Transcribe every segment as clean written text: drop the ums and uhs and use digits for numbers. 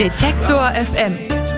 Detektor FM.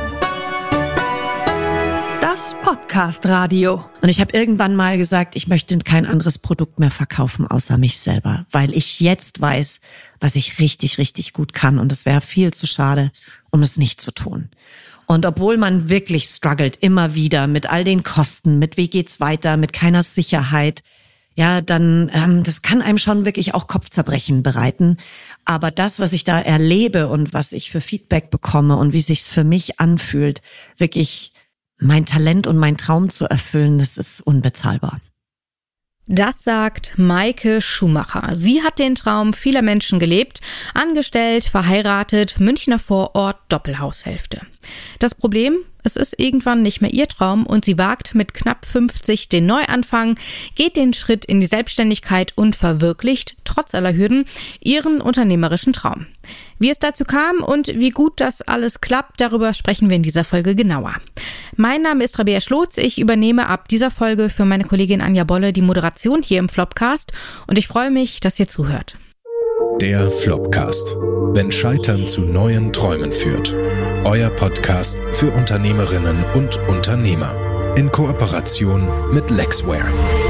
Das Podcast-Radio. Und ich habe irgendwann mal gesagt, ich möchte kein anderes Produkt mehr verkaufen, außer mich selber. Weil ich jetzt weiß, was ich richtig, richtig gut kann. Und es wäre viel zu schade, um es nicht zu tun. Und obwohl man wirklich struggelt, immer wieder mit all den Kosten, mit wie geht's weiter, mit keiner Sicherheit, ja, dann, das kann einem schon wirklich auch Kopfzerbrechen bereiten. Aber das, was ich da erlebe und was ich für Feedback bekomme und wie sich's für mich anfühlt, wirklich mein Talent und mein Traum zu erfüllen, das ist unbezahlbar. Das sagt Maike Schumacher. Sie hat den Traum vieler Menschen gelebt, angestellt, verheiratet, Münchner Vorort, Doppelhaushälfte. Das Problem, es ist irgendwann nicht mehr ihr Traum und sie wagt mit knapp 50 den Neuanfang, geht den Schritt in die Selbstständigkeit und verwirklicht, trotz aller Hürden, ihren unternehmerischen Traum. Wie es dazu kam und wie gut das alles klappt, darüber sprechen wir in dieser Folge genauer. Mein Name ist Rabea Schlotz, ich übernehme ab dieser Folge für meine Kollegin Anja Bolle die Moderation hier im Flopcast und ich freue mich, dass ihr zuhört. Der Flopcast. Wenn Scheitern zu neuen Träumen führt. Euer Podcast für Unternehmerinnen und Unternehmer. In Kooperation mit Lexware.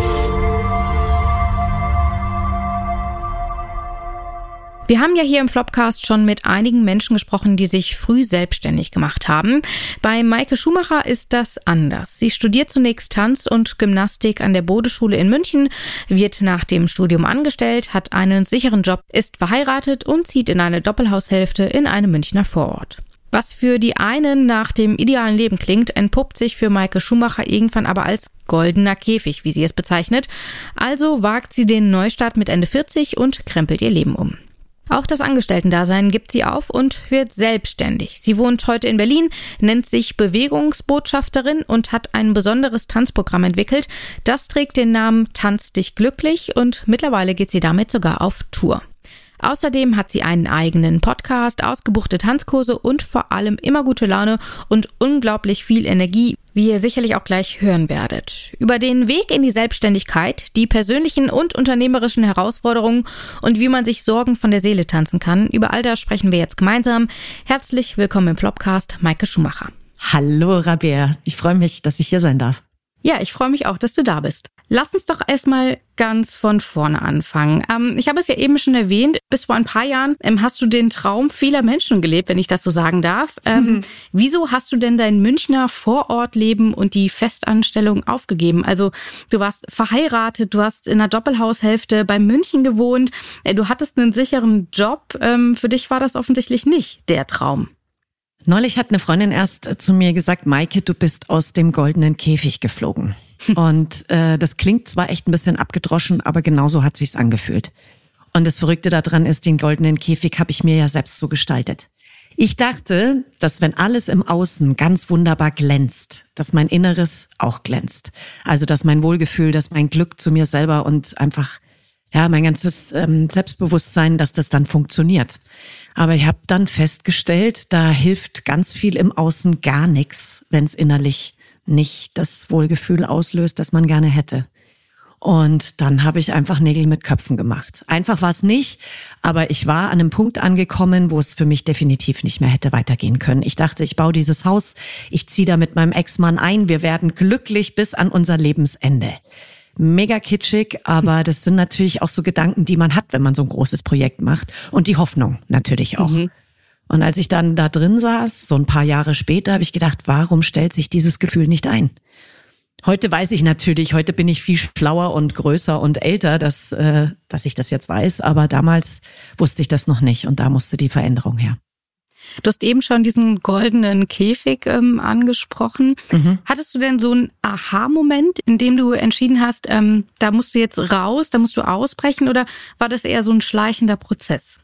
Wir haben ja hier im Flopcast schon mit einigen Menschen gesprochen, die sich früh selbstständig gemacht haben. Bei Maike Schumacher ist das anders. Sie studiert zunächst Tanz und Gymnastik an der Bode-Schule in München, wird nach dem Studium angestellt, hat einen sicheren Job, ist verheiratet und zieht in eine Doppelhaushälfte in einem Münchner Vorort. Was für die einen nach dem idealen Leben klingt, entpuppt sich für Maike Schumacher irgendwann aber als goldener Käfig, wie sie es bezeichnet. Also wagt sie den Neustart mit Ende 40 und krempelt ihr Leben um. Auch das Angestellten-Dasein gibt sie auf und wird selbstständig. Sie wohnt heute in Berlin, nennt sich Bewegungsbotschafterin und hat ein besonderes Tanzprogramm entwickelt. Das trägt den Namen Tanz dich glücklich und mittlerweile geht sie damit sogar auf Tour. Außerdem hat sie einen eigenen Podcast, ausgebuchte Tanzkurse und vor allem immer gute Laune und unglaublich viel Energie, wie ihr sicherlich auch gleich hören werdet. Über den Weg in die Selbstständigkeit, die persönlichen und unternehmerischen Herausforderungen und wie man sich Sorgen von der Seele tanzen kann, über all das sprechen wir jetzt gemeinsam. Herzlich willkommen im Flopcast, Maike Schumacher. Hallo Rabea, ich freue mich, dass ich hier sein darf. Ja, ich freue mich auch, dass du da bist. Lass uns doch erstmal ganz von vorne anfangen. Ich habe es ja eben schon erwähnt, bis vor ein paar Jahren hast du den Traum vieler Menschen gelebt, wenn ich das so sagen darf. Wieso hast du denn dein Münchner Vorortleben und die Festanstellung aufgegeben? Also du warst verheiratet, du hast in einer Doppelhaushälfte bei München gewohnt, du hattest einen sicheren Job. Für dich war das offensichtlich nicht der Traum. Neulich hat eine Freundin erst zu mir gesagt, Maike, du bist aus dem goldenen Käfig geflogen. Und das klingt zwar echt ein bisschen abgedroschen, aber genauso hat sich's angefühlt. Und das Verrückte daran ist, den goldenen Käfig habe ich mir ja selbst so gestaltet. Ich dachte, dass wenn alles im Außen ganz wunderbar glänzt, dass mein Inneres auch glänzt. Also dass mein Wohlgefühl, dass mein Glück zu mir selber und einfach ja mein ganzes Selbstbewusstsein, dass das dann funktioniert. Aber ich habe dann festgestellt, da hilft ganz viel im Außen gar nichts, wenn es innerlich nicht das Wohlgefühl auslöst, das man gerne hätte. Und dann habe ich einfach Nägel mit Köpfen gemacht. Einfach war es nicht, aber ich war an einem Punkt angekommen, wo es für mich definitiv nicht mehr hätte weitergehen können. Ich dachte, ich baue dieses Haus, ich ziehe da mit meinem Ex-Mann ein, wir werden glücklich bis an unser Lebensende. Mega kitschig, aber das sind natürlich auch so Gedanken, die man hat, wenn man so ein großes Projekt macht. Und die Hoffnung natürlich auch. Und als ich dann da drin saß, so ein paar Jahre später, habe ich gedacht, warum stellt sich dieses Gefühl nicht ein? Heute weiß ich natürlich, heute bin ich viel schlauer und größer und älter, dass ich das jetzt weiß. Aber damals wusste ich das noch nicht und da musste die Veränderung her. Du hast eben schon diesen goldenen Käfig angesprochen. Hattest du denn so einen Aha-Moment, in dem du entschieden hast, da musst du jetzt raus, da musst du ausbrechen, oder war das eher so ein schleichender Prozess?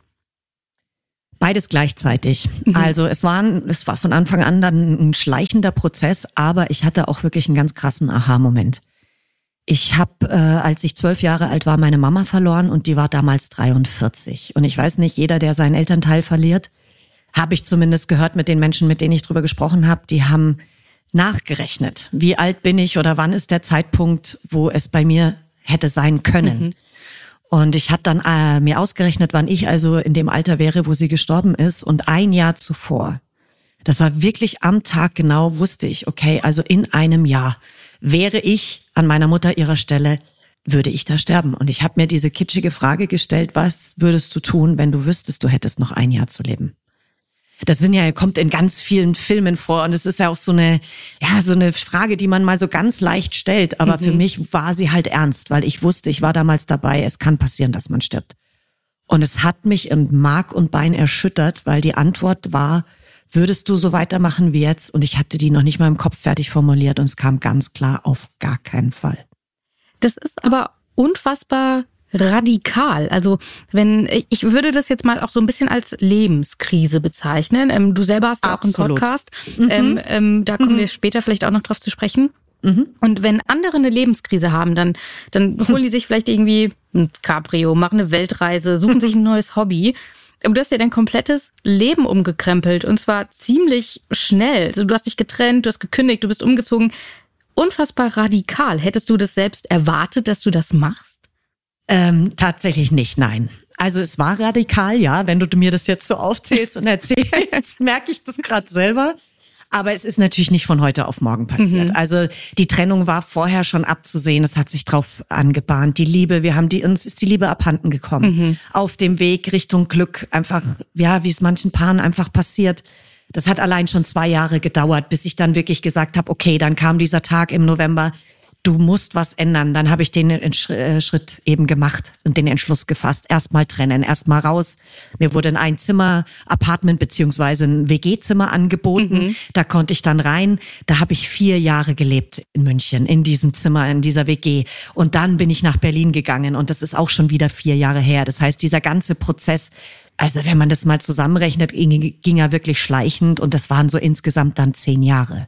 Beides gleichzeitig. Also es war von Anfang an dann ein schleichender Prozess, aber ich hatte auch wirklich einen ganz krassen Aha-Moment. Ich habe, als ich 12 Jahre alt war, meine Mama verloren und die war damals 43. Und ich weiß nicht, jeder, der seinen Elternteil verliert, habe ich zumindest gehört mit den Menschen, mit denen ich drüber gesprochen habe, die haben nachgerechnet. Wie alt bin ich oder wann ist der Zeitpunkt, wo es bei mir hätte sein können? Und ich hatte dann mir ausgerechnet, wann ich also in dem Alter wäre, wo sie gestorben ist. Und ein Jahr zuvor Das war wirklich am Tag genau, wusste ich, okay, also in einem Jahr wäre ich an meiner Mutter ihrer Stelle, würde ich da sterben. Und ich habe mir diese kitschige Frage gestellt, was würdest du tun, wenn du wüsstest, du hättest noch ein Jahr zu leben? Das kommt in ganz vielen Filmen vor und es ist ja auch so eine Frage, die man mal so ganz leicht stellt. Aber für mich war sie halt ernst, weil ich wusste, ich war damals dabei, es kann passieren, dass man stirbt. Und es hat mich in Mark und Bein erschüttert, weil die Antwort war, würdest du so weitermachen wie jetzt? Und ich hatte die noch nicht mal im Kopf fertig formuliert und es kam ganz klar, auf gar keinen Fall. Das ist aber unfassbar radikal. Also ich würde das jetzt mal auch so ein bisschen als Lebenskrise bezeichnen. Du selber hast ja auch einen Podcast. Da kommen wir später vielleicht auch noch drauf zu sprechen. Und wenn andere eine Lebenskrise haben, dann holen die sich vielleicht irgendwie ein Cabrio, machen eine Weltreise, suchen sich ein neues Hobby. Aber du hast ja dein komplettes Leben umgekrempelt und zwar ziemlich schnell. Also du hast dich getrennt, du hast gekündigt, du bist umgezogen. Unfassbar radikal. Hättest du das selbst erwartet, dass du das machst? Tatsächlich nicht, nein. Also es war radikal, ja. Wenn du mir das jetzt so aufzählst und erzählst, merke ich das gerade selber. Aber es ist natürlich nicht von heute auf morgen passiert. Also die Trennung war vorher schon abzusehen. Es hat sich drauf angebahnt. Die Liebe, uns ist die Liebe abhanden gekommen. Auf dem Weg Richtung Glück. Einfach, ja, wie es manchen Paaren einfach passiert. Das hat allein schon 2 Jahre gedauert, bis ich dann wirklich gesagt habe, okay, dann kam dieser Tag im November. Du musst was ändern. Dann habe ich den Schritt eben gemacht und den Entschluss gefasst. Erstmal trennen, erstmal raus. Mir wurde ein Einzimmer-Apartment beziehungsweise ein WG-Zimmer angeboten. Da konnte ich dann rein. Da habe ich 4 Jahre gelebt in München, in diesem Zimmer, in dieser WG. Und dann bin ich nach Berlin gegangen und das ist auch schon wieder 4 Jahre her. Das heißt, dieser ganze Prozess, also wenn man das mal zusammenrechnet, ging er wirklich schleichend und das waren so insgesamt dann 10 Jahre.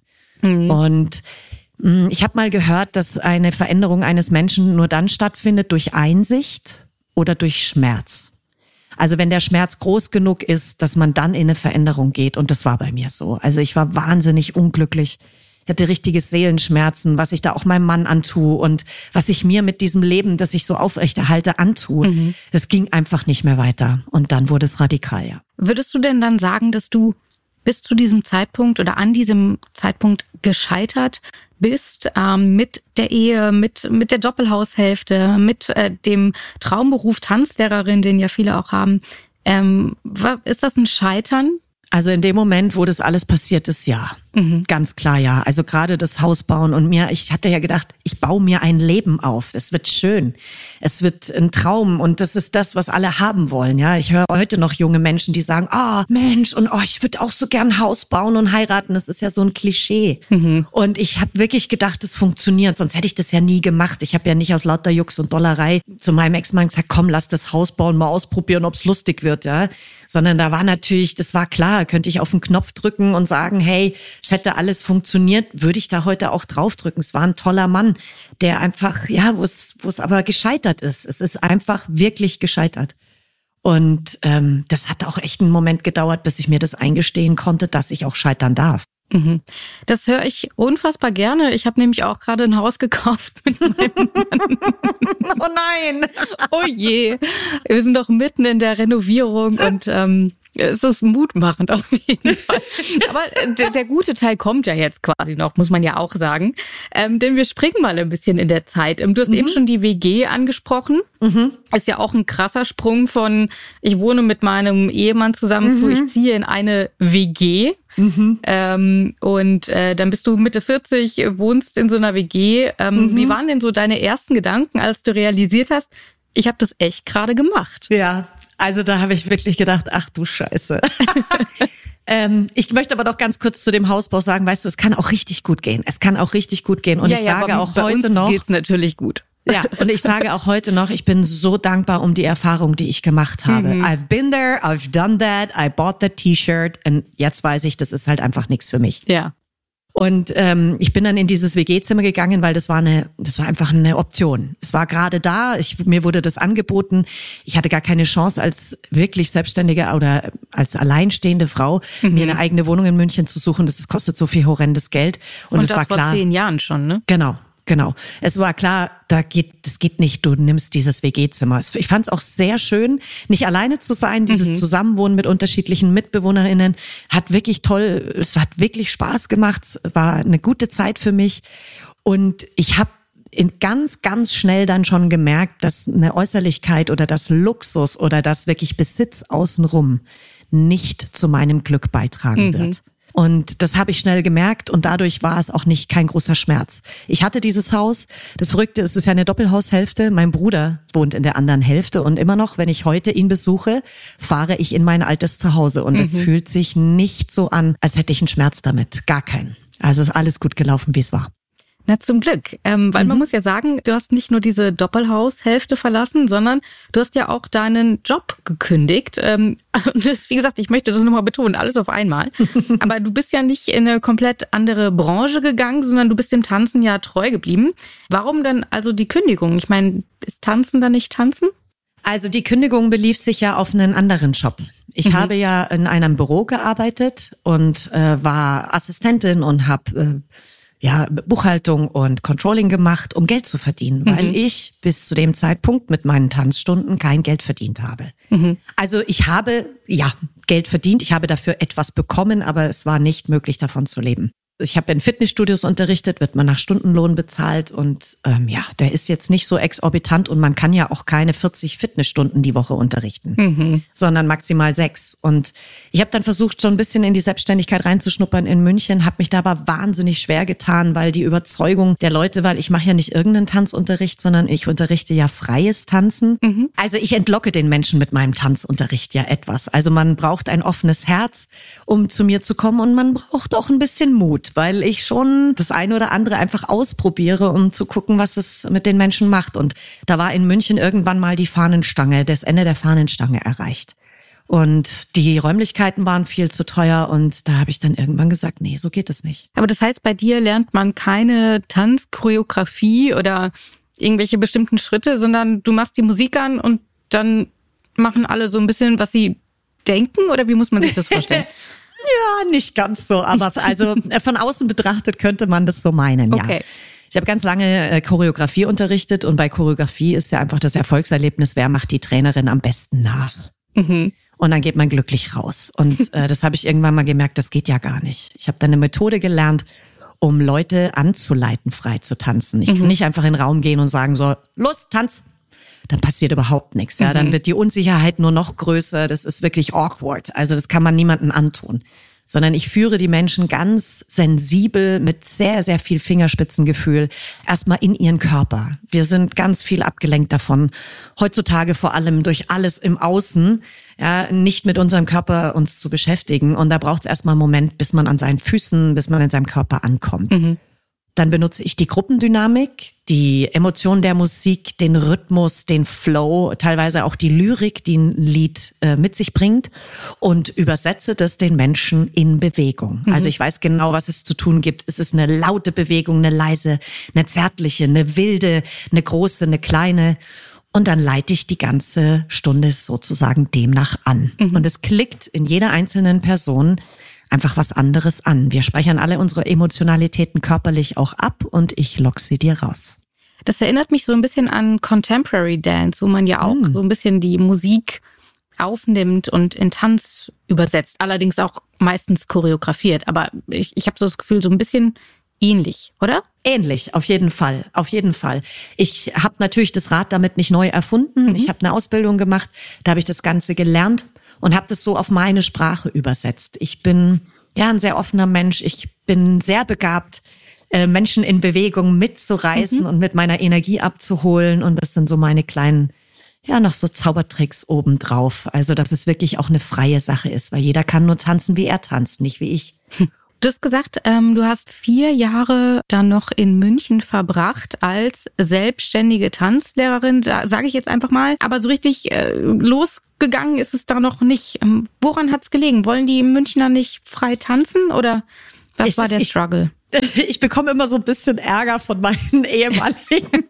Und ich habe mal gehört, dass eine Veränderung eines Menschen nur dann stattfindet durch Einsicht oder durch Schmerz. Also wenn der Schmerz groß genug ist, dass man dann in eine Veränderung geht. Und das war bei mir so. Also ich war wahnsinnig unglücklich. Ich hatte richtige Seelenschmerzen, was ich da auch meinem Mann antue und was ich mir mit diesem Leben, das ich so aufrechterhalte, antue. Das ging einfach nicht mehr weiter. Und dann wurde es radikal, ja. Würdest du denn dann sagen, dass du bis zu diesem Zeitpunkt oder an diesem Zeitpunkt gescheitert bist mit der Ehe, mit der Doppelhaushälfte, mit dem Traumberuf Tanzlehrerin, den ja viele auch haben? Ist das ein Scheitern? Also in dem Moment, wo das alles passiert ist, ja. Ganz klar, ja. Also gerade das Haus bauen und ich hatte ja gedacht, ich baue mir ein Leben auf. Es wird schön. Es wird ein Traum und das ist das, was alle haben wollen, ja. Ich höre heute noch junge Menschen, die sagen, Mensch, und ich würde auch so gern ein Haus bauen und heiraten. Das ist ja so ein Klischee. Und ich habe wirklich gedacht, das funktioniert, sonst hätte ich das ja nie gemacht. Ich habe ja nicht aus lauter Jux und Dollerei zu meinem Ex-Mann gesagt, komm, lass das Haus bauen, mal ausprobieren, ob's lustig wird, ja. Sondern da war natürlich, das war klar, könnte ich auf den Knopf drücken und sagen, hey, es hätte alles funktioniert, würde ich da heute auch draufdrücken. Es war ein toller Mann, der einfach, ja, wo es aber gescheitert ist. Es ist einfach wirklich gescheitert. Und das hat auch echt einen Moment gedauert, bis ich mir das eingestehen konnte, dass ich auch scheitern darf. Das höre ich unfassbar gerne. Ich habe nämlich auch gerade ein Haus gekauft mit meinem Mann. Oh nein! Oh je. Wir sind doch mitten in der Renovierung und es ist mutmachend auf jeden Fall. Aber der gute Teil kommt ja jetzt quasi noch, muss man ja auch sagen. Denn wir springen mal ein bisschen in der Zeit. Du hast eben schon die WG angesprochen. Ist ja auch ein krasser Sprung von, ich wohne mit meinem Ehemann zusammen zu, ich ziehe in eine WG. Und dann bist du Mitte 40, wohnst in so einer WG. Wie waren denn so deine ersten Gedanken, als du realisiert hast, ich habe das echt gerade gemacht? Ja, also da habe ich wirklich gedacht, ach du Scheiße. Ich möchte aber doch ganz kurz zu dem Hausbau sagen, weißt du, es kann auch richtig gut gehen. Es kann auch richtig gut gehen. Und ich sage auch heute noch, geht's natürlich gut. Ja, und ich sage auch heute noch, ich bin so dankbar um die Erfahrung, die ich gemacht habe. I've been there, I've done that, I bought that T-Shirt und jetzt weiß ich, das ist halt einfach nichts für mich. Ja. Und ich bin dann in dieses WG-Zimmer gegangen, weil das war einfach eine Option. Es war gerade da, mir wurde das angeboten. Ich hatte gar keine Chance, als wirklich Selbstständige oder als alleinstehende Frau mir eine eigene Wohnung in München zu suchen. Das kostet so viel horrendes Geld. Und das war klar. Vor 10 Jahren schon, ne? Genau. Genau. Es war klar, das geht nicht, du nimmst dieses WG-Zimmer. Ich fand es auch sehr schön, nicht alleine zu sein, dieses Zusammenwohnen mit unterschiedlichen MitbewohnerInnen. Hat wirklich toll, es hat wirklich Spaß gemacht, war eine gute Zeit für mich. Und ich habe ganz, ganz schnell dann schon gemerkt, dass eine Äußerlichkeit oder das Luxus oder das wirklich Besitz außenrum nicht zu meinem Glück beitragen wird. Und das habe ich schnell gemerkt und dadurch war es auch kein großer Schmerz. Ich hatte dieses Haus, das Verrückte ist, es ist ja eine Doppelhaushälfte. Mein Bruder wohnt in der anderen Hälfte und immer noch, wenn ich heute ihn besuche, fahre ich in mein altes Zuhause und es fühlt sich nicht so an, als hätte ich einen Schmerz damit. Gar keinen. Also ist alles gut gelaufen, wie es war. Na, zum Glück. Weil man muss ja sagen, du hast nicht nur diese Doppelhaushälfte verlassen, sondern du hast ja auch deinen Job gekündigt. Das, wie gesagt, ich möchte das nochmal betonen, alles auf einmal. Aber du bist ja nicht in eine komplett andere Branche gegangen, sondern du bist dem Tanzen ja treu geblieben. Warum denn also die Kündigung? Ich meine, ist Tanzen dann nicht Tanzen? Also die Kündigung belief sich ja auf einen anderen Job. Ich habe ja in einem Büro gearbeitet und war Assistentin und habe Buchhaltung und Controlling gemacht, um Geld zu verdienen, weil ich bis zu dem Zeitpunkt mit meinen Tanzstunden kein Geld verdient habe. Also ich habe, Geld verdient, ich habe dafür etwas bekommen, aber es war nicht möglich, davon zu leben. Ich habe in Fitnessstudios unterrichtet, wird man nach Stundenlohn bezahlt und der ist jetzt nicht so exorbitant und man kann ja auch keine 40 Fitnessstunden die Woche unterrichten, sondern maximal 6. Und ich habe dann versucht, schon ein bisschen in die Selbstständigkeit reinzuschnuppern in München, habe mich da aber wahnsinnig schwer getan, weil die Überzeugung der Leute, weil ich mache ja nicht irgendeinen Tanzunterricht, sondern ich unterrichte ja freies Tanzen. Also ich entlocke den Menschen mit meinem Tanzunterricht ja etwas. Also man braucht ein offenes Herz, um zu mir zu kommen und man braucht auch ein bisschen Mut, weil ich schon das eine oder andere einfach ausprobiere, um zu gucken, was es mit den Menschen macht. Und da war in München irgendwann mal die Fahnenstange, das Ende der Fahnenstange erreicht. Und die Räumlichkeiten waren viel zu teuer und da habe ich dann irgendwann gesagt, nee, so geht es nicht. Aber das heißt, bei dir lernt man keine Tanzchoreografie oder irgendwelche bestimmten Schritte, sondern du machst die Musik an und dann machen alle so ein bisschen, was sie denken, oder wie muss man sich das vorstellen? Ja, nicht ganz so, aber also von außen betrachtet könnte man das so meinen, ja. Okay. Ich habe ganz lange Choreografie unterrichtet und bei Choreografie ist ja einfach das Erfolgserlebnis, wer macht die Trainerin am besten nach. Und dann geht man glücklich raus. Und das habe ich irgendwann mal gemerkt, das geht ja gar nicht. Ich habe dann eine Methode gelernt, um Leute anzuleiten, frei zu tanzen. Ich kann nicht einfach in den Raum gehen und sagen so, los, tanz. Dann passiert überhaupt nichts. Ja, dann wird die Unsicherheit nur noch größer. Das ist wirklich awkward. Also das kann man niemandem antun. Sondern ich führe die Menschen ganz sensibel mit sehr, sehr viel Fingerspitzengefühl erstmal in ihren Körper. Wir sind ganz viel abgelenkt davon. Heutzutage vor allem durch alles im Außen, ja, nicht mit unserem Körper uns zu beschäftigen. Und da braucht es erstmal einen Moment, bis man an seinen Füßen, bis man in seinem Körper ankommt. Dann benutze ich die Gruppendynamik, die Emotion der Musik, den Rhythmus, den Flow, teilweise auch die Lyrik, die ein Lied mit sich bringt und übersetze das den Menschen in Bewegung. Also ich weiß genau, was es zu tun gibt. Es ist eine laute Bewegung, eine leise, eine zärtliche, eine wilde, eine große, eine kleine. Und dann leite ich die ganze Stunde sozusagen demnach an. Und es klickt in jeder einzelnen Person einfach was anderes an. Wir speichern alle unsere Emotionalitäten körperlich auch ab und ich lock sie dir raus. Das erinnert mich so ein bisschen an Contemporary Dance, wo man ja auch so ein bisschen die Musik aufnimmt und in Tanz übersetzt. Allerdings auch meistens choreografiert. Aber ich habe so das Gefühl, so ein bisschen ähnlich, oder? Ähnlich, auf jeden Fall, auf jeden Fall. Ich habe natürlich das Rad damit nicht neu erfunden. Ich habe eine Ausbildung gemacht, da habe ich das Ganze gelernt und habe das so auf meine Sprache übersetzt. Ich bin ja ein sehr offener Mensch. Ich bin sehr begabt, Menschen in Bewegung mitzureißen und mit meiner Energie abzuholen. Und das sind so meine kleinen, ja, noch so Zaubertricks obendrauf. Also, dass es wirklich auch eine freie Sache ist, weil jeder kann nur tanzen, wie er tanzt, nicht wie ich. Du hast gesagt, du hast 4 Jahre dann noch in München verbracht als selbstständige Tanzlehrerin, sage ich jetzt einfach mal. Aber so richtig losgegangen ist es da noch nicht. Woran hat's gelegen? Wollen die Münchner nicht frei tanzen oder was war der Struggle? Ich bekomme immer so ein bisschen Ärger von meinen ehemaligen,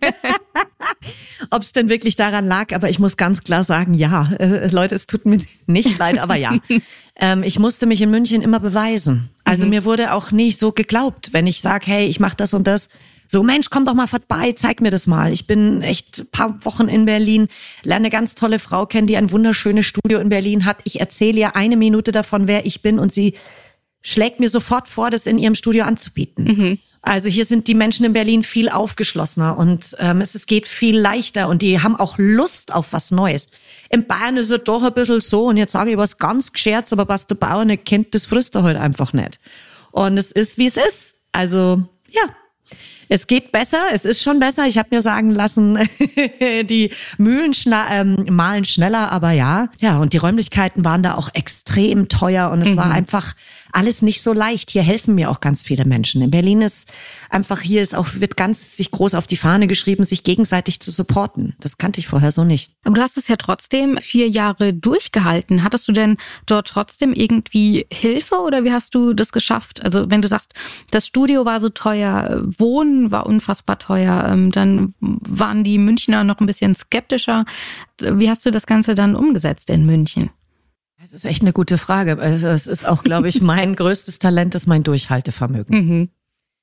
ob es denn wirklich daran lag. Aber ich muss ganz klar sagen, ja, Leute, es tut mir nicht leid, aber ja. Ich musste mich in München immer beweisen. Also mir wurde auch nicht so geglaubt, wenn ich sage, hey, ich mache das und das. So, Mensch, komm doch mal vorbei, zeig mir das mal. Ich bin echt ein paar Wochen in Berlin, lerne eine ganz tolle Frau kennen, die ein wunderschönes Studio in Berlin hat. Ich erzähle ihr 1 Minute davon, wer ich bin, und sie schlägt mir sofort vor, das in ihrem Studio anzubieten. Also hier sind die Menschen in Berlin viel aufgeschlossener und es geht viel leichter und die haben auch Lust auf was Neues. In Bayern ist es doch ein bisschen so, und jetzt sage ich was ganz gescherzt, aber was der Bauer nicht kennt, das frisst er halt einfach nicht. Und es ist, wie es ist. Also, ja. Es geht besser, es ist schon besser. Ich habe mir sagen lassen, die Mühlen mahlen schneller, aber ja. Ja, und die Räumlichkeiten waren da auch extrem teuer und es war einfach alles nicht so leicht. Hier helfen mir auch ganz viele Menschen. In Berlin ist einfach, wird ganz sich groß auf die Fahne geschrieben, sich gegenseitig zu supporten. Das kannte ich vorher so nicht. Aber du hast es ja trotzdem 4 Jahre durchgehalten. Hattest du denn dort trotzdem irgendwie Hilfe oder wie hast du das geschafft? Also wenn du sagst, das Studio war so teuer, Wohnen war unfassbar teuer, dann waren die Münchner noch ein bisschen skeptischer. Wie hast du das Ganze dann umgesetzt in München? Das ist echt eine gute Frage. Es ist auch, glaube ich, mein größtes Talent ist mein Durchhaltevermögen.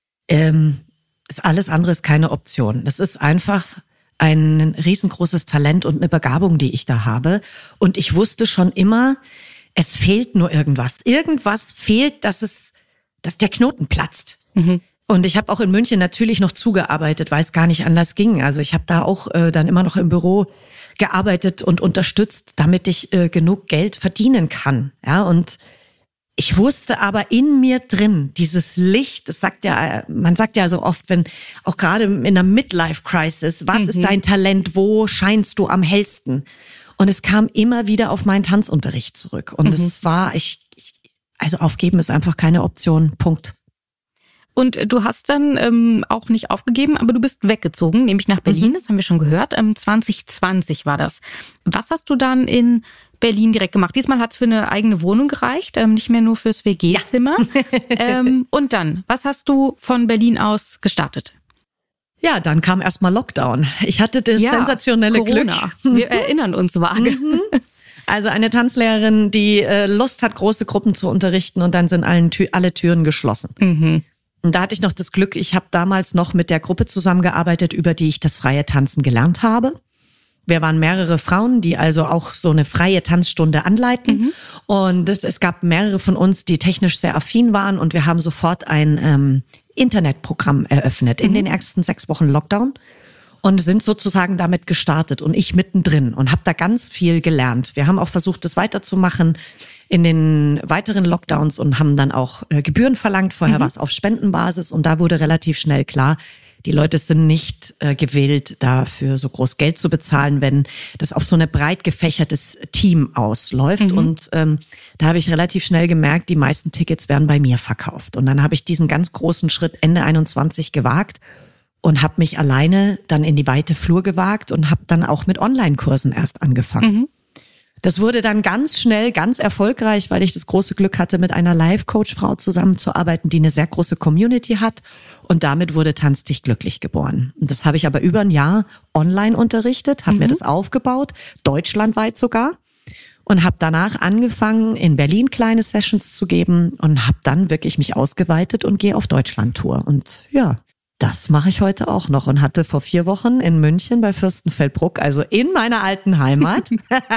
Alles andere ist keine Option. Das ist einfach ein riesengroßes Talent und eine Begabung, die ich da habe. Und ich wusste schon immer, es fehlt nur irgendwas. Irgendwas fehlt, dass der Knoten platzt. Und ich habe auch in München natürlich noch zugearbeitet, weil es gar nicht anders ging. Also ich habe da auch dann immer noch im Büro gearbeitet und unterstützt, damit ich genug Geld verdienen kann. Ja, und ich wusste aber in mir drin, dieses Licht, man sagt ja so oft, wenn auch gerade in einer Midlife-Crisis, was ist dein Talent, wo scheinst du am hellsten? Und es kam immer wieder auf meinen Tanzunterricht zurück. Und es war, also aufgeben ist einfach keine Option, Punkt. Und du hast dann auch nicht aufgegeben, aber du bist weggezogen, nämlich nach Berlin, das haben wir schon gehört. 2020 war das. Was hast du dann in Berlin direkt gemacht? Diesmal hat es für eine eigene Wohnung gereicht, nicht mehr nur fürs WG-Zimmer. Ja. Und dann, was hast du von Berlin aus gestartet? Ja, dann kam erstmal Lockdown. Ich hatte das sensationelle Corona. Glück. Wir erinnern uns vage. Also eine Tanzlehrerin, die Lust hat, große Gruppen zu unterrichten, und dann sind alle Türen geschlossen. Und da hatte ich noch das Glück, ich habe damals noch mit der Gruppe zusammengearbeitet, über die ich das freie Tanzen gelernt habe. Wir waren mehrere Frauen, die also auch so eine freie Tanzstunde anleiten. Und es gab mehrere von uns, die technisch sehr affin waren, und wir haben sofort ein Internetprogramm eröffnet in den ersten 6 Wochen Lockdown und sind sozusagen damit gestartet, und ich mittendrin, und habe da ganz viel gelernt. Wir haben auch versucht, das weiterzumachen in den weiteren Lockdowns und haben dann auch Gebühren verlangt. Vorher war es auf Spendenbasis, und da wurde relativ schnell klar, die Leute sind nicht gewillt, dafür so groß Geld zu bezahlen, wenn das auf so ein breit gefächertes Team ausläuft. Und da habe ich relativ schnell gemerkt, die meisten Tickets werden bei mir verkauft. Und dann habe ich diesen ganz großen Schritt Ende 21 gewagt und habe mich alleine dann in die weite Flur gewagt und habe dann auch mit Online-Kursen erst angefangen. Das wurde dann ganz schnell ganz erfolgreich, weil ich das große Glück hatte, mit einer Life-Coach-Frau zusammenzuarbeiten, die eine sehr große Community hat. Und damit wurde Tanz dich glücklich geboren. Und das habe ich aber über ein Jahr online unterrichtet, habe mir das aufgebaut, deutschlandweit sogar. Und habe danach angefangen, in Berlin kleine Sessions zu geben und habe dann wirklich mich ausgeweitet und gehe auf Deutschland-Tour. Und ja, das mache ich heute auch noch, und hatte vor 4 Wochen in München bei Fürstenfeldbruck, also in meiner alten Heimat,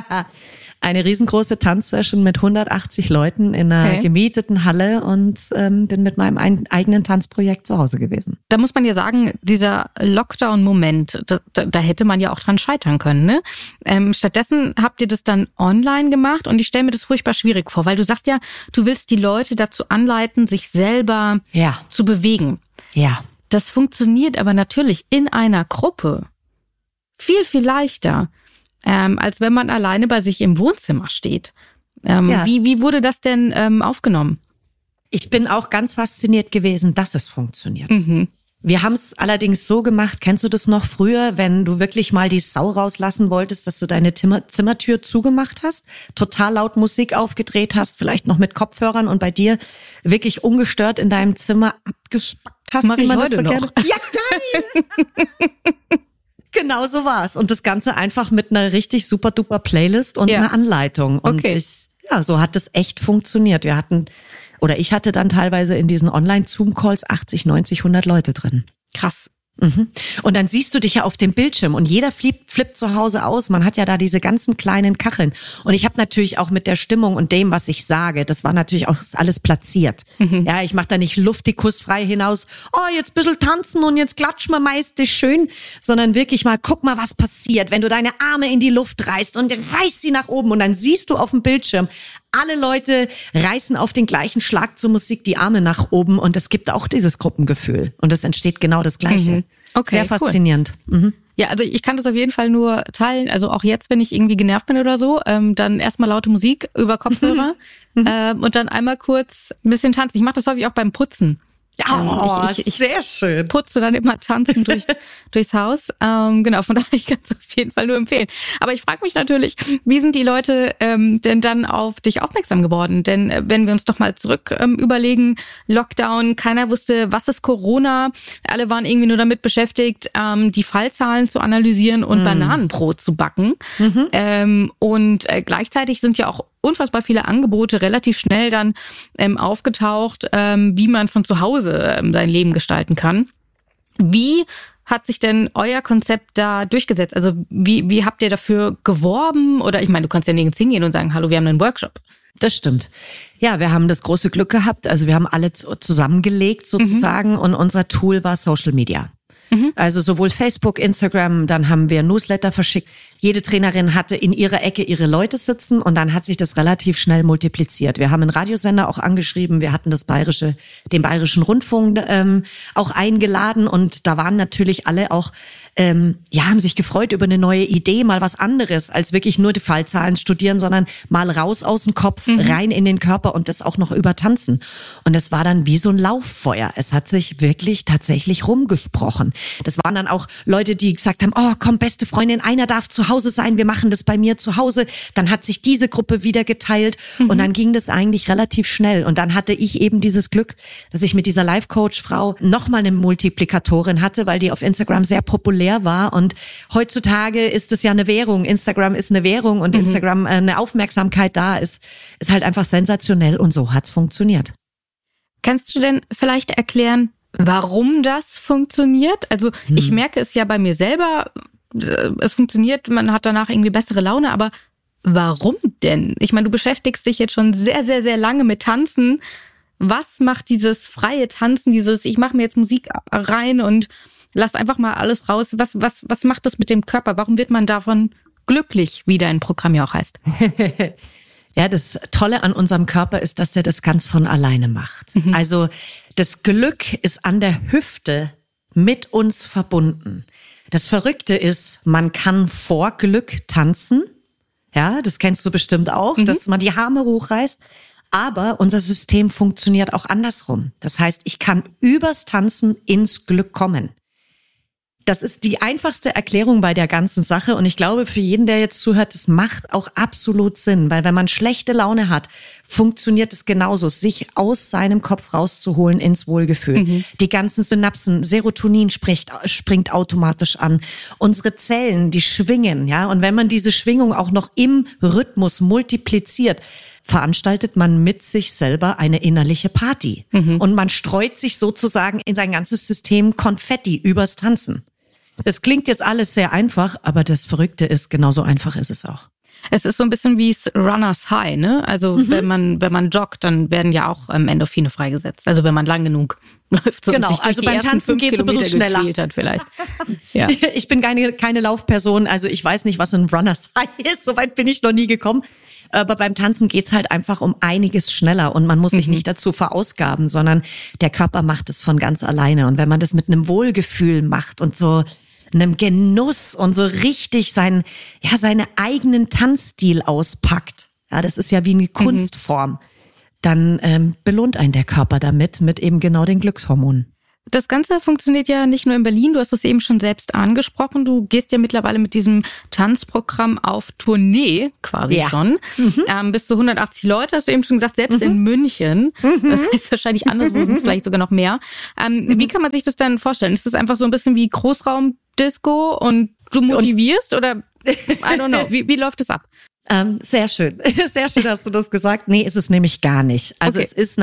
eine riesengroße Tanzsession mit 180 Leuten in einer gemieteten Halle und bin mit meinem eigenen Tanzprojekt zu Hause gewesen. Da muss man ja sagen, dieser Lockdown-Moment, da hätte man ja auch dran scheitern können, ne? Stattdessen habt ihr das dann online gemacht, und ich stelle mir das furchtbar schwierig vor, weil du sagst ja, du willst die Leute dazu anleiten, sich selber zu bewegen. Ja. Das funktioniert aber natürlich in einer Gruppe viel, viel leichter, als wenn man alleine bei sich im Wohnzimmer steht. Wie wurde das denn aufgenommen? Ich bin auch ganz fasziniert gewesen, dass es funktioniert. Wir haben es allerdings so gemacht, kennst du das noch früher, wenn du wirklich mal die Sau rauslassen wolltest, dass du deine Zimmertür zugemacht hast, total laut Musik aufgedreht hast, vielleicht noch mit Kopfhörern, und bei dir wirklich ungestört in deinem Zimmer abgespackt hast, das wie man heute das so noch. gerne. Ja, geil! Genau so war's. Und das Ganze einfach mit einer richtig super duper Playlist und einer Anleitung. Und so hat es echt funktioniert. Wir hatten oder ich hatte dann teilweise in diesen Online-Zoom-Calls 80, 90, 100 Leute drin. Krass. Und dann siehst du dich ja auf dem Bildschirm und jeder flippt zu Hause aus. Man hat ja da diese ganzen kleinen Kacheln. Und ich habe natürlich auch mit der Stimmung und dem, was ich sage, das war natürlich auch alles platziert. Ja, ich mache da nicht luftikus frei hinaus, jetzt ein bisschen tanzen und jetzt klatschen wir meist schön, sondern wirklich mal, guck mal, was passiert, wenn du deine Arme in die Luft reißt und reißt sie nach oben und dann siehst du auf dem Bildschirm, alle Leute reißen auf den gleichen Schlag zur Musik die Arme nach oben und es gibt auch dieses Gruppengefühl. Und es entsteht genau das Gleiche. Okay, sehr faszinierend. Cool. Ja, also ich kann das auf jeden Fall nur teilen. Also auch jetzt, wenn ich irgendwie genervt bin oder so, dann erstmal laute Musik über Kopfhörer und dann einmal kurz ein bisschen tanzen. Ich mache das häufig auch beim Putzen. Ich sehr schön. Putze dann immer tanzen durchs Haus. Genau, von daher, ich kann es auf jeden Fall nur empfehlen. Aber ich frage mich natürlich, wie sind die Leute denn dann auf dich aufmerksam geworden? Denn wenn wir uns doch mal zurück überlegen, Lockdown, keiner wusste, was ist Corona. Alle waren irgendwie nur damit beschäftigt, die Fallzahlen zu analysieren und Bananenbrot zu backen. Und gleichzeitig sind ja auch unfassbar viele Angebote relativ schnell dann aufgetaucht, wie man von zu Hause sein Leben gestalten kann. Wie hat sich denn euer Konzept da durchgesetzt? Also wie habt ihr dafür geworben? Oder ich meine, du kannst ja nirgends hingehen und sagen, hallo, wir haben einen Workshop. Das stimmt. Ja, wir haben das große Glück gehabt. Also wir haben alle zusammengelegt sozusagen und unser Tool war Social Media. Also sowohl Facebook, Instagram, dann haben wir Newsletter verschickt. Jede Trainerin hatte in ihrer Ecke ihre Leute sitzen und dann hat sich das relativ schnell multipliziert. Wir haben einen Radiosender auch angeschrieben, wir hatten den Bayerischen Rundfunk auch eingeladen und da waren natürlich alle auch, haben sich gefreut über eine neue Idee, mal was anderes, als wirklich nur die Fallzahlen studieren, sondern mal raus aus dem Kopf, rein in den Körper und das auch noch über Tanzen. Und es war dann wie so ein Lauffeuer. Es hat sich wirklich tatsächlich rumgesprochen. Das waren dann auch Leute, die gesagt haben, komm, beste Freundin, einer darf zu Hause sein, wir machen das bei mir zu Hause. Dann hat sich diese Gruppe wieder geteilt und dann ging das eigentlich relativ schnell. Und dann hatte ich eben dieses Glück, dass ich mit dieser Life-Coach-Frau nochmal eine Multiplikatorin hatte, weil die auf Instagram sehr populär war. Und heutzutage ist es ja eine Währung. Instagram ist eine Währung und Instagram eine Aufmerksamkeit da ist halt einfach sensationell und so hat's funktioniert. Kannst du denn vielleicht erklären, warum das funktioniert? Also ich merke es ja bei mir selber, es funktioniert, man hat danach irgendwie bessere Laune, aber warum denn? Ich meine, du beschäftigst dich jetzt schon sehr, sehr, sehr lange mit Tanzen. Was macht dieses freie Tanzen, ich mache mir jetzt Musik rein und lass einfach mal alles raus. Was macht das mit dem Körper? Warum wird man davon glücklich, wie dein Programm ja auch heißt? Ja, das Tolle an unserem Körper ist, dass er das ganz von alleine macht. Also das Glück ist an der Hüfte mit uns verbunden. Das Verrückte ist, man kann vor Glück tanzen. Ja, das kennst du bestimmt auch, dass man die Arme hochreißt. Aber unser System funktioniert auch andersrum. Das heißt, ich kann übers Tanzen ins Glück kommen. Das ist die einfachste Erklärung bei der ganzen Sache und ich glaube, für jeden, der jetzt zuhört, das macht auch absolut Sinn, weil wenn man schlechte Laune hat, funktioniert es genauso, sich aus seinem Kopf rauszuholen ins Wohlgefühl. Die ganzen Synapsen, Serotonin springt automatisch an. Unsere Zellen, die schwingen, ja, und wenn man diese Schwingung auch noch im Rhythmus multipliziert, veranstaltet man mit sich selber eine innerliche Party. Und man streut sich sozusagen in sein ganzes System Konfetti übers Tanzen. Das klingt jetzt alles sehr einfach, aber das Verrückte ist, genauso einfach ist es auch. Es ist so ein bisschen wie Runners High, ne? Also wenn man joggt, dann werden ja auch Endorphine freigesetzt. Also wenn man lang genug läuft. So genau, also beim Tanzen geht es ein bisschen schneller. Hat vielleicht. Ja. Ich bin keine Laufperson, also ich weiß nicht, was ein Runners High ist. Soweit bin ich noch nie gekommen. Aber beim Tanzen geht's halt einfach um einiges schneller und man muss sich nicht dazu verausgaben, sondern der Körper macht es von ganz alleine. Und wenn man das mit einem Wohlgefühl macht und so einem Genuss und so richtig seine eigenen Tanzstil auspackt, ja, das ist ja wie eine Kunstform, dann belohnt einen der Körper damit, mit eben genau den Glückshormonen. Das Ganze funktioniert ja nicht nur in Berlin, du hast es eben schon selbst angesprochen. Du gehst ja mittlerweile mit diesem Tanzprogramm auf Tournee quasi schon. Bis zu 180 Leute, hast du eben schon gesagt, selbst in München. Das heißt wahrscheinlich anderswo sind es vielleicht sogar noch mehr. Wie kann man sich das dann vorstellen? Ist das einfach so ein bisschen wie Großraumdisco und du motivierst oder I don't know, wie läuft das ab? Sehr schön. Sehr schön hast du das gesagt. Nee, ist es nämlich gar nicht. Also Okay. es ist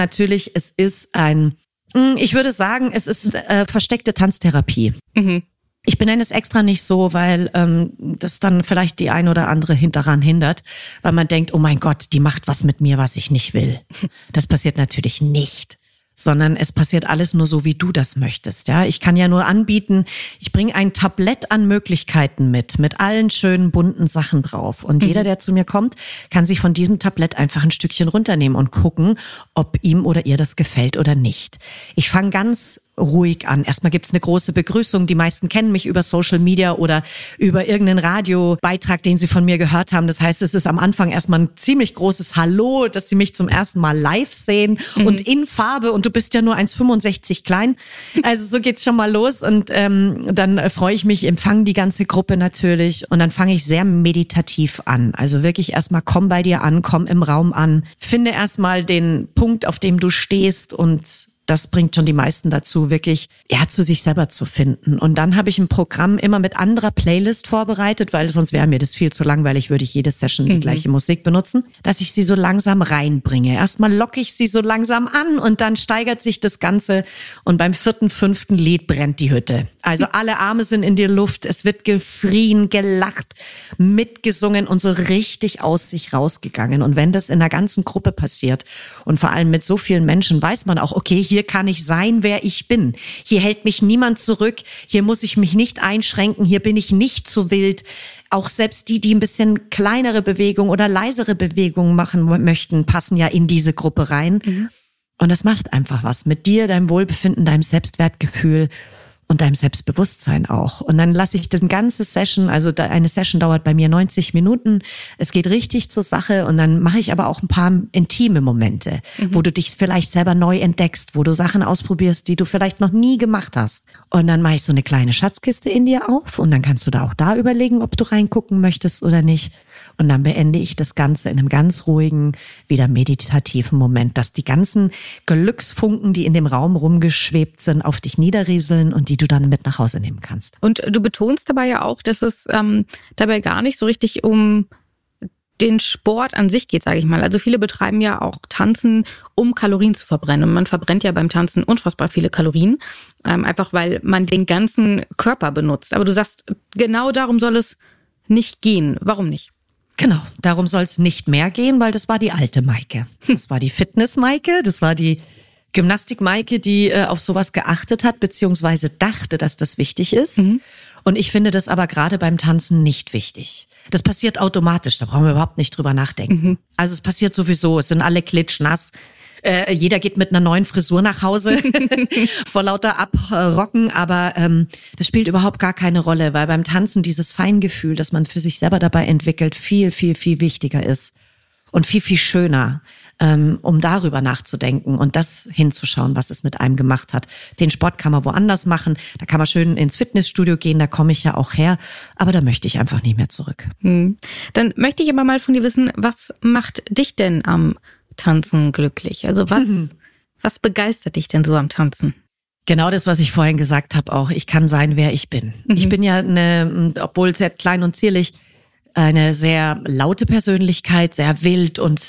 ich würde sagen, es ist versteckte Tanztherapie. Mhm. Ich benenne es extra nicht so, weil das dann vielleicht die ein oder andere daran hindert, weil man denkt, oh mein Gott, die macht was mit mir, was ich nicht will. Das passiert natürlich nicht, sondern es passiert alles nur so, wie du das möchtest. Ja, ich kann ja nur anbieten, ich bringe ein Tablett an Möglichkeiten mit allen schönen bunten Sachen drauf. Und jeder, der zu mir kommt, kann sich von diesem Tablett einfach ein Stückchen runternehmen und gucken, ob ihm oder ihr das gefällt oder nicht. Ich fange ganz ruhig an. Erstmal gibt's eine große Begrüßung. Die meisten kennen mich über Social Media oder über irgendeinen Radiobeitrag, den sie von mir gehört haben. Das heißt, es ist am Anfang erstmal ein ziemlich großes Hallo, dass sie mich zum ersten Mal live sehen und in Farbe. Und du bist ja nur 1,65 klein. Also so geht's schon mal los. Und dann freue ich mich, empfange die ganze Gruppe natürlich. Und dann fange ich sehr meditativ an. Also wirklich erstmal komm bei dir an, komm im Raum an. Finde erstmal den Punkt, auf dem du stehst, und das bringt schon die meisten dazu, wirklich zu sich selber zu finden. Und dann habe ich ein Programm immer mit anderer Playlist vorbereitet, weil sonst wäre mir das viel zu langweilig, würde ich jede Session die gleiche Musik benutzen, dass ich sie so langsam reinbringe. Erstmal locke ich sie so langsam an und dann steigert sich das Ganze. Und beim 4., 5. Lied brennt die Hütte. Also alle Arme sind in die Luft, es wird geschrien, gelacht, mitgesungen und so richtig aus sich rausgegangen. Und wenn das in der ganzen Gruppe passiert und vor allem mit so vielen Menschen, weiß man auch, okay, hier kann ich sein, wer ich bin. Hier hält mich niemand zurück. Hier muss ich mich nicht einschränken. Hier bin ich nicht zu wild. Auch selbst die ein bisschen kleinere Bewegungen oder leisere Bewegungen machen möchten, passen ja in diese Gruppe rein. Mhm. Und das macht einfach was mit dir, deinem Wohlbefinden, deinem Selbstwertgefühl und deinem Selbstbewusstsein auch. Und dann lasse ich das ganze Session, also eine Session dauert bei mir 90 Minuten. Es geht richtig zur Sache und dann mache ich aber auch ein paar intime Momente, wo du dich vielleicht selber neu entdeckst, wo du Sachen ausprobierst, die du vielleicht noch nie gemacht hast. Und dann mache ich so eine kleine Schatzkiste in dir auf und dann kannst du da auch da überlegen, ob du reingucken möchtest oder nicht. Und dann beende ich das Ganze in einem ganz ruhigen, wieder meditativen Moment, dass die ganzen Glücksfunken, die in dem Raum rumgeschwebt sind, auf dich niederrieseln und die du dann mit nach Hause nehmen kannst. Und du betonst dabei ja auch, dass es dabei gar nicht so richtig um den Sport an sich geht, sage ich mal. Also viele betreiben ja auch Tanzen, um Kalorien zu verbrennen. Und man verbrennt ja beim Tanzen unfassbar viele Kalorien, einfach weil man den ganzen Körper benutzt. Aber du sagst, genau darum soll es nicht gehen. Warum nicht? Genau, darum soll es nicht mehr gehen, weil das war die alte Maike. Das war die Fitness-Maike, das war die Gymnastik-Maike, die auf sowas geachtet hat, beziehungsweise dachte, dass das wichtig ist. Mhm. Und ich finde das aber gerade beim Tanzen nicht wichtig. Das passiert automatisch, da brauchen wir überhaupt nicht drüber nachdenken. Mhm. Also es passiert sowieso, es sind alle klitschnass. Jeder geht mit einer neuen Frisur nach Hause vor lauter Abrocken, aber das spielt überhaupt gar keine Rolle, weil beim Tanzen dieses Feingefühl, das man für sich selber dabei entwickelt, viel, viel, viel wichtiger ist und viel, viel schöner, um darüber nachzudenken und das hinzuschauen, was es mit einem gemacht hat. Den Sport kann man woanders machen, da kann man schön ins Fitnessstudio gehen, da komme ich ja auch her, aber da möchte ich einfach nicht mehr zurück. Dann möchte ich aber mal von dir wissen, was macht dich denn am Tanzen glücklich? Also was begeistert dich denn so am Tanzen? Genau das, was ich vorhin gesagt habe auch. Ich kann sein, wer ich bin. Mhm. Ich bin ja obwohl sehr klein und zierlich, eine sehr laute Persönlichkeit, sehr wild und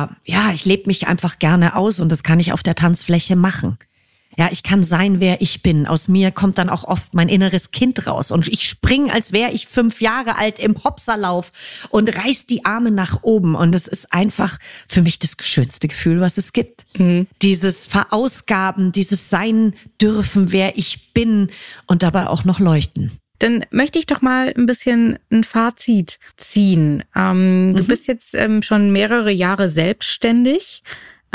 ich lebe mich einfach gerne aus und das kann ich auf der Tanzfläche machen. Ja, ich kann sein, wer ich bin. Aus mir kommt dann auch oft mein inneres Kind raus und ich springe, als wäre ich 5 Jahre alt im Hopserlauf und reiß die Arme nach oben und das ist einfach für mich das schönste Gefühl, was es gibt. Mhm. Dieses Verausgaben, dieses Sein dürfen, wer ich bin und dabei auch noch leuchten. Dann möchte ich doch mal ein bisschen ein Fazit ziehen. Du bist jetzt schon mehrere Jahre selbstständig.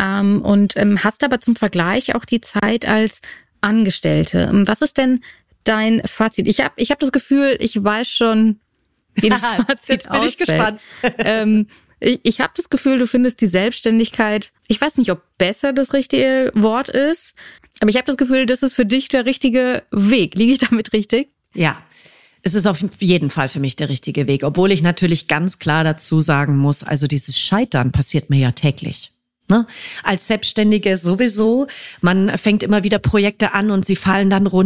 Und hast aber zum Vergleich auch die Zeit als Angestellte. Was ist denn dein Fazit? Ich hab das Gefühl, ich weiß schon, wie das Fazit jetzt bin ich gespannt. Ich habe das Gefühl, du findest die Selbstständigkeit, ich weiß nicht, ob besser das richtige Wort ist, aber ich habe das Gefühl, das ist für dich der richtige Weg. Liege ich damit richtig? Ja. Es ist auf jeden Fall für mich der richtige Weg, obwohl ich natürlich ganz klar dazu sagen muss, also dieses Scheitern passiert mir ja täglich. Ne? Als Selbstständige sowieso, man fängt immer wieder Projekte an und sie fallen dann runter.